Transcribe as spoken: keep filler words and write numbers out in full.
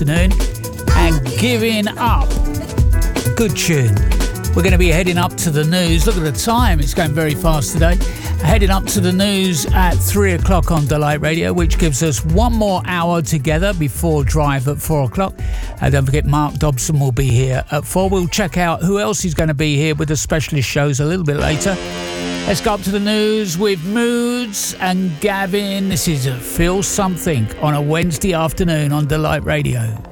afternoon. And Giving Up. Good tune. We're going to be heading up to the news. Look at the time. It's going very fast today. Heading up to the news at three o'clock on Delight Radio, which gives us one more hour together before Drive at four o'clock. And don't forget, Mark Dobson will be here at four. We'll check out who else is going to be here with the specialist shows a little bit later. Let's go up to the news with Moods and Gavin. This is Feel Something on a Wednesday afternoon on Delight Radio.